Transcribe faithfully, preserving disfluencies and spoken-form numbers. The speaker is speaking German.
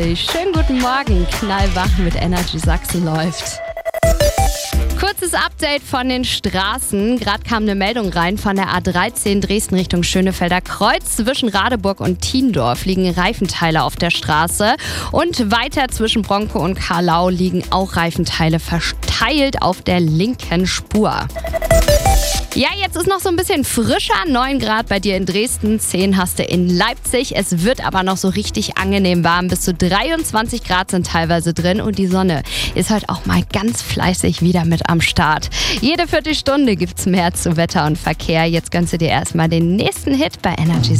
Schönen guten Morgen, knallwach mit Energy Sachsen läuft. Kurzes Update von den Straßen. Gerade kam eine Meldung rein von der A dreizehn Dresden Richtung Schönefelder Kreuz. Zwischen Radeburg und Thiendorf liegen Reifenteile auf der Straße. Und weiter zwischen Bronco und Karlau liegen auch Reifenteile verteilt auf der linken Spur. Ja, jetzt ist noch so ein bisschen frischer, neun Grad bei dir in Dresden, zehn hast du in Leipzig. Es wird aber noch so richtig angenehm warm, bis zu dreiundzwanzig Grad sind teilweise drin und die Sonne ist heute auch mal ganz fleißig wieder mit am Start. Jede Viertelstunde gibt's mehr zu Wetter und Verkehr. Jetzt gönnst du dir erstmal den nächsten Hit bei Energy.